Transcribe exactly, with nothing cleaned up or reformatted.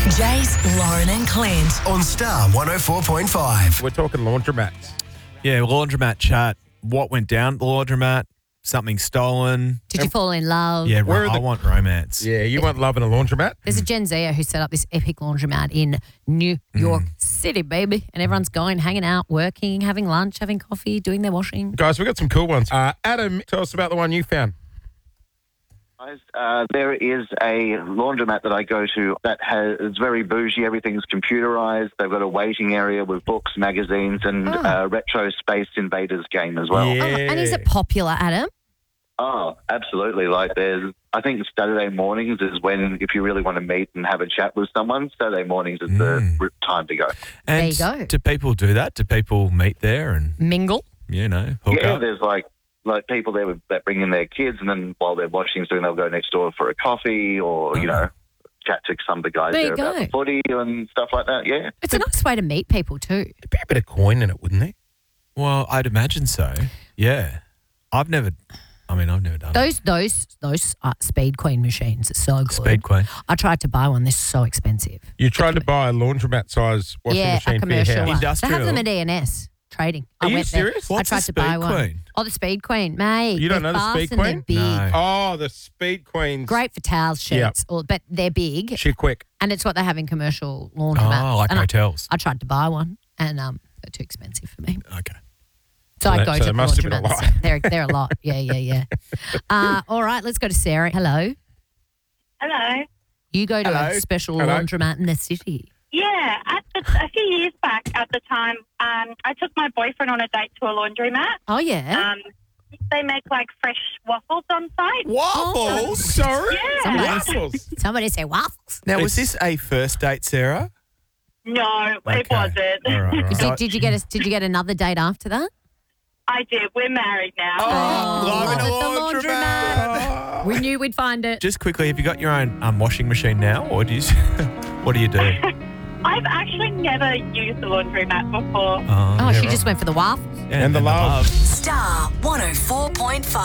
Jace, Lauren and Clint. On Star one oh four point five. We're talking laundromats. Yeah, laundromat chat. What went down at the laundromat? Something stolen. Did you fall in love? Yeah, Where ro- are I the- want romance. Yeah, you want love in a laundromat? There's a Gen Zer who set up this epic laundromat in New York City, baby. And everyone's going, hanging out, working, having lunch, having coffee, doing their washing. Guys, we've got some cool ones. Uh, Adam, tell us about the one you found. Guys, Uh, there is a laundromat that I go to that has it's very bougie. Everything's computerized. They've got a waiting area with books, magazines, and Oh. uh, retro Space Invaders game as well. Yeah. Oh, and is it popular, Adam? Oh, absolutely. Like there's, I think Saturday mornings is when, if you really want to meet and have a chat with someone, Saturday mornings is Mm. the time to go. And There you go. do people do that? Do people meet there and, Mingle? you know, hook yeah, up? there's like like people there with, that bring in their kids, and then while they're watching something, they'll go next door for a coffee or, you know, chat to some of the guys There you there about go. the footy and stuff like that. Yeah. It's a nice way to meet people too. There'd be a bit of coin in it, wouldn't there? Well, I'd imagine so. Yeah. I've never, I mean, I've never done it. Those those those uh, Speed Queen machines are so good. Speed Queen. I tried to buy one. They're so expensive. You tried to buy a laundromat size washing yeah, machine a for your commercial house. one. They Industrial. have them at E and S trading. Are I you went there. serious? I What's tried the to buy Speed one. Queen? Oh, the Speed Queen, mate. You don't they're know the fast Speed and they're Queen? big. No. Oh, the Speed Queens. Great for towels, sheets, or, but they're big, Shit quick. and it's what they have in commercial laundromats. Oh, like And I- hotels. I, tried to buy one, and um, they're too expensive for me. Okay. So, So I that- go so to there must have been a laundromats. lot. They're they're a lot. Yeah, yeah, yeah. Uh, all right, let's go to Sarah. Hello. Hello. You go to Hello. a special Hello. laundromat in the city. Yeah, at the, a few years back at the time, um, I took my boyfriend on a date to a laundromat. Oh yeah. Um, they make like fresh waffles on site. Waffles? Sorry? Yeah. Somebody- Waffles. Somebody say waffles. Now, was It's- this a first date, Sarah? No, it Okay. wasn't. All right, all right. Did, did you get a, Did you get another date after that? I did. We're married now. Oh, love love it, in a the laundromat. laundromat. We knew we'd find it. Just quickly, have you got your own um, washing machine now, or do you? What do you do? I've actually never used a laundromat before. Oh, yeah, she right. just went for the waffles. Yeah, And the love. Star one oh four point five.